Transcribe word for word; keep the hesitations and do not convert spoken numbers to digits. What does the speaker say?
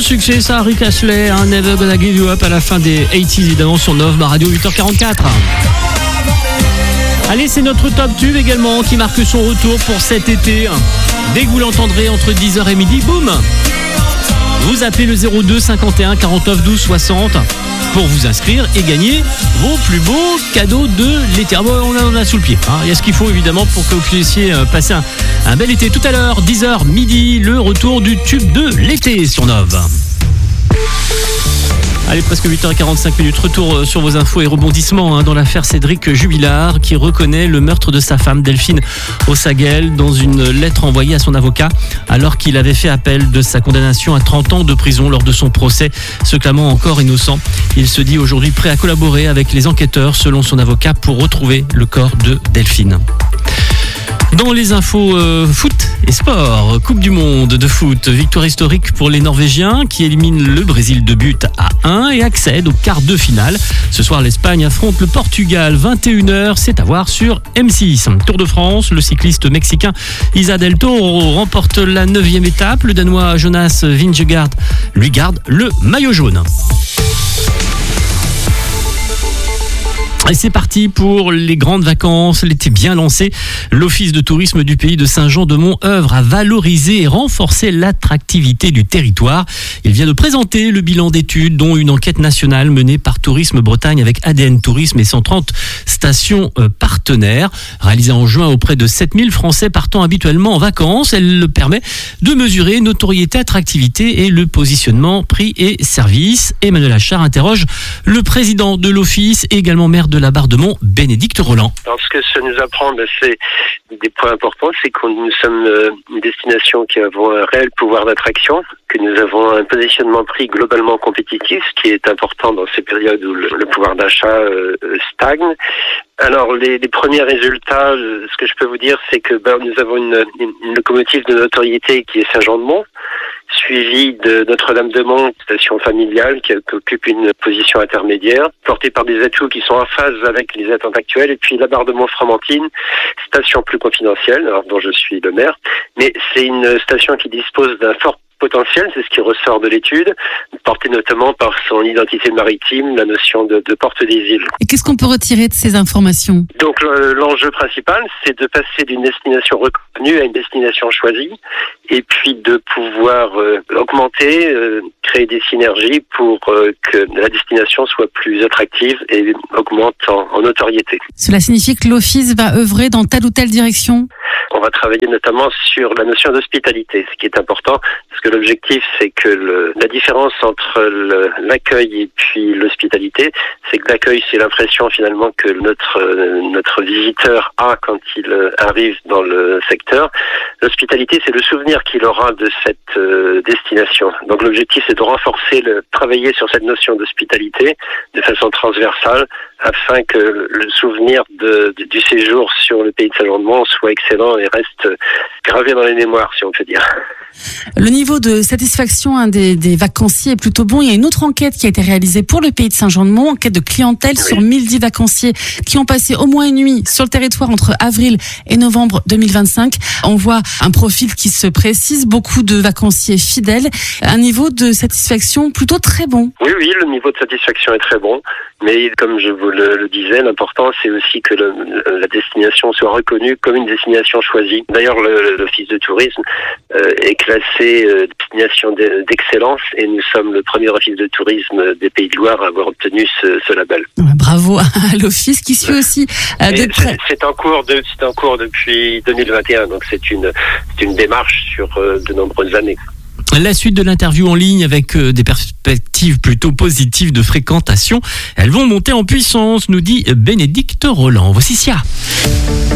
succès, ça, Rick Astley, hein, Never Gonna Give You Up à la fin des quatre-vingt-dix, évidemment, sur Nov, ma radio, huit heures quarante-quatre. Allez, c'est notre top tube également qui marque son retour pour cet été. Dès que vous l'entendrez entre dix heures et midi, boum, vous appelez le zéro deux cinquante et un quarante-neuf douze soixante pour vous inscrire et gagner vos plus beaux cadeaux de l'été. Ah bon, on en a sous le pied, hein. Il y a ce qu'il faut évidemment pour que vous puissiez passer un, un bel été. Tout à l'heure, dix heures midi, le retour du tube de l'été sur Nov. Allez, presque huit heures quarante-cinq minutes, retour sur vos infos et rebondissements hein, dans l'affaire Cédric Jubilard qui reconnaît le meurtre de sa femme Delphine Ossaguel dans une lettre envoyée à son avocat alors qu'il avait fait appel de sa condamnation à trente ans de prison lors de son procès, se clamant encore innocent. Il se dit aujourd'hui prêt à collaborer avec les enquêteurs selon son avocat pour retrouver le corps de Delphine. Dans les infos euh, foot et sport, Coupe du monde de foot, victoire historique pour les Norvégiens qui éliminent le Brésil de but à un et accèdent au quart de finale. Ce soir, l'Espagne affronte le Portugal, vingt et une heures, c'est à voir sur M six. Tour de France, le cycliste mexicain Isa del Toro remporte la neuvième étape. Le Danois Jonas Vingegaard lui garde le maillot jaune. Et c'est parti pour les grandes vacances, l'été bien lancé. L'Office de tourisme du pays de Saint-Jean-de-Mont œuvre à valoriser et renforcer l'attractivité du territoire. Il vient de présenter le bilan d'études, dont une enquête nationale menée par Tourisme Bretagne avec A D N Tourisme et cent trente stations partenaires. Réalisée en juin auprès de sept mille Français partant habituellement en vacances, elle permet de mesurer notoriété, attractivité et le positionnement prix et service. Emmanuel Achard interroge le président de l'Office et également maire de la Barre-de-Mont, Bénédicte Roland. Alors, ce que ça nous apprend, ben, c'est des points importants, c'est que nous sommes une destination qui avons un réel pouvoir d'attraction, que nous avons un positionnement prix globalement compétitif, ce qui est important dans ces périodes où le, le pouvoir d'achat euh, stagne. Alors, les, les premiers résultats, ce que je peux vous dire, c'est que ben, nous avons une, une, une locomotive de notoriété qui est Saint-Jean-de-Mont, suivi de Notre-Dame-de-Mont, station familiale qui occupe une position intermédiaire, portée par des atouts qui sont en phase avec les attentes actuelles, et puis la Barre-de-Mont-Framantine, station plus confidentielle, alors, dont je suis le maire, mais c'est une station qui dispose d'un fort potentiel, c'est ce qui ressort de l'étude, porté notamment par son identité maritime, la notion de, de porte des îles. Et qu'est-ce qu'on peut retirer de ces informations ? Donc l'enjeu principal, c'est de passer d'une destination reconnue à une destination choisie, et puis de pouvoir euh, augmenter, euh, créer des synergies pour euh, que la destination soit plus attractive et augmente en, en notoriété. Cela signifie que l'Office va œuvrer dans telle ou telle direction ? On va travailler notamment sur la notion d'hospitalité, ce qui est important, parce que l'objectif, c'est que le, la différence entre le, l'accueil et puis l'hospitalité, c'est que l'accueil, c'est l'impression finalement que notre notre visiteur a quand il arrive dans le secteur. L'hospitalité, c'est le souvenir qu'il aura de cette euh, destination. Donc l'objectif, c'est de renforcer, le, travailler sur cette notion d'hospitalité de façon transversale, afin que le souvenir de, de, du séjour sur le pays de Saint-Jean-de-Mont soit excellent et reste gravé dans les mémoires, si on peut dire. Le niveau de satisfaction hein, des, des vacanciers est plutôt bon. Il y a une autre enquête qui a été réalisée pour le pays de Saint-Jean-de-Mont, enquête de clientèle oui. sur mille dix vacanciers qui ont passé au moins une nuit sur le territoire entre avril et novembre deux mille vingt-cinq. On voit un profil qui se précise, beaucoup de vacanciers fidèles, un niveau de satisfaction plutôt très bon. Oui, oui, le niveau de satisfaction est très bon. Mais comme je vous le, le disais, l'important c'est aussi que le, la destination soit reconnue comme une destination choisie. D'ailleurs, le, l'Office de tourisme euh, est classé euh, destination d'excellence et nous sommes le premier office de tourisme des Pays de Loire à avoir obtenu ce, ce label. Bravo à l'Office qui suit aussi euh, de près. C'est, c'est en cours de, c'est en cours depuis deux mille vingt et un, donc c'est une, c'est une démarche sur euh, de nombreuses années. La suite de l'interview en ligne avec des perspectives plutôt positives de fréquentation. Elles vont monter en puissance, nous dit Bénédicte Roland. Voici Sia.